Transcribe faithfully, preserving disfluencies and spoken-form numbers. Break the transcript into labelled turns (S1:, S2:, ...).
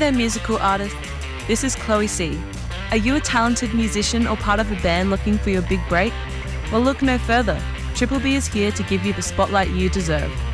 S1: there, musical artist. This is Chloe C. Are you a talented musician or part of a band looking for your big break? Well, look no further. Triple B is here to give you the spotlight you deserve.